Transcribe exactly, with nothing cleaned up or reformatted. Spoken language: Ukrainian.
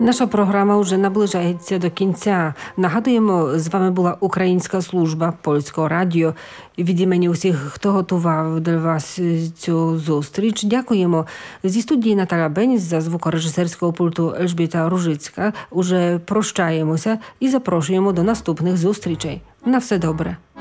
Наша програма вже наближається до кінця. Нагадуємо, з вами була Українська служба Польського радіо. Від імені усіх, хто готував для вас цю зустріч, дякуємо. Зі студії Наталя Беніс, за звукорежисерського пульту Ельжбіта Ружицька. Уже прощаємося і запрошуємо до наступних зустрічей. На все добре.